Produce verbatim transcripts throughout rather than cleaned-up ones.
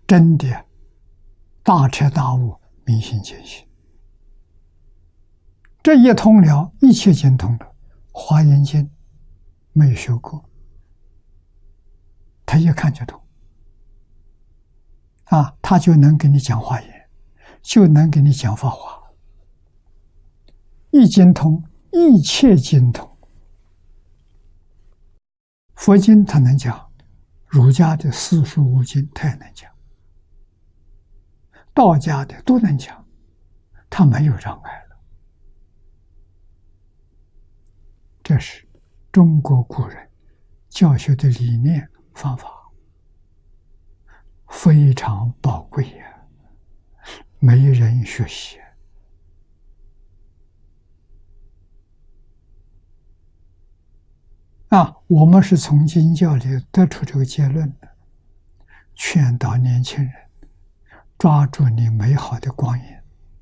真的大彻大悟，明心见性。这一通了，一切经通了。《华严经》没有学过，他一看就懂啊，他就能给你讲华严，就能给你讲法华。一经通，一切经通。佛经他能讲，儒家的四书五经他也能讲，道家的都能讲，他没有障碍了。这是中国古人教学的理念方法，非常宝贵呀，没人学习。啊，我们是从经教里得出这个结论的，劝导年轻人抓住你美好的光阴。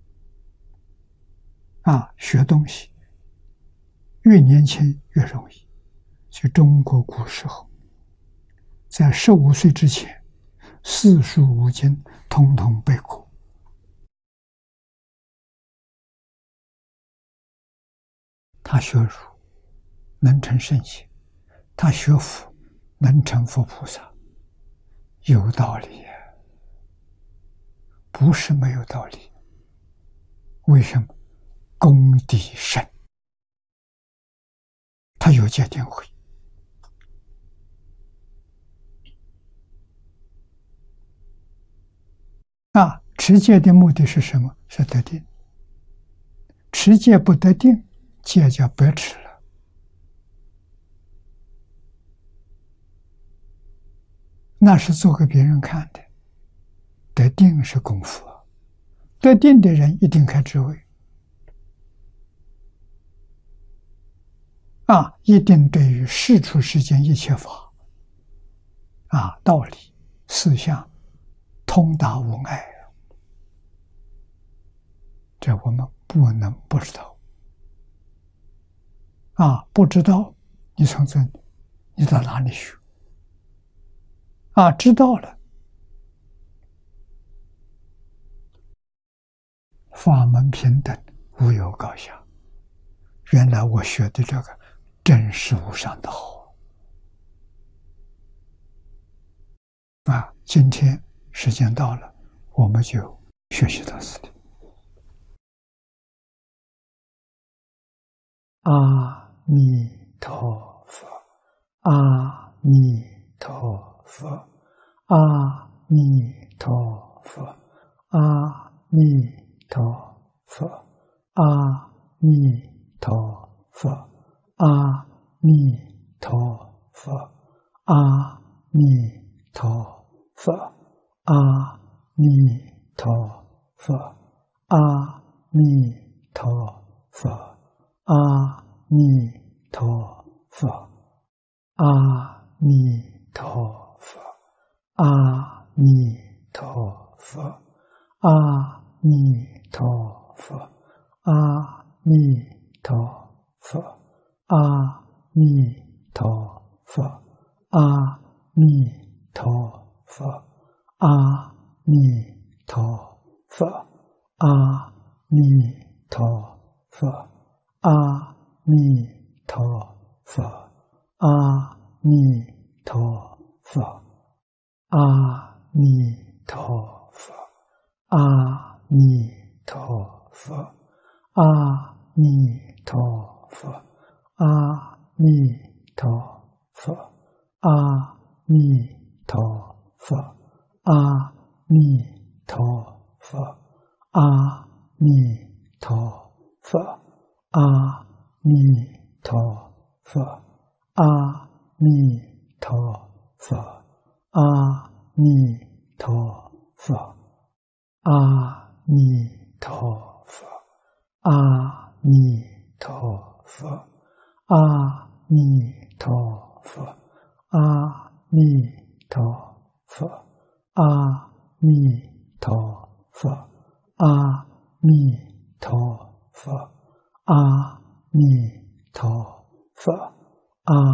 啊，学东西越年轻越容易。就中国古时候，在十五岁之前，四书五经统统背过。他学儒能成圣贤，他学佛能成佛菩萨，有道理呀，不是没有道理。为什么？功底深，他有戒定慧。啊，持戒的目的是什么？是得定。持戒不得定，戒叫白持了。那是做给别人看的。得定是功夫，得定的人一定开智慧。啊，一定对于世出世间一切法，啊，道理、思想通达无碍。这我们不能不知道。啊，不知道，你从这，你到哪里学？啊，知道了，法门平等，无有高下。原来我学的这个真是无上道。啊，今天时间到了，我们就学习到此地。阿弥陀佛，阿弥陀佛，阿弥陀佛，阿弥陀佛，阿弥陀佛，阿弥陀佛，阿弥陀佛，阿弥陀佛，阿弥陀佛。阿弥陀佛，阿弥陀佛，阿弥陀佛，阿弥陀佛，阿弥陀佛，阿弥陀佛，阿弥陀佛，阿弥陀佛，阿弥陀佛。阿弥陀佛，阿弥陀佛，阿弥陀佛，阿弥陀佛，阿弥陀佛，阿弥陀佛，阿弥陀佛，阿弥陀佛，阿弥陀佛。阿弥陀佛，阿弥陀佛，阿弥陀佛，阿弥陀佛，阿弥陀佛，阿弥陀佛，阿弥陀佛，阿弥陀佛，阿弥陀佛。阿弥陀佛，阿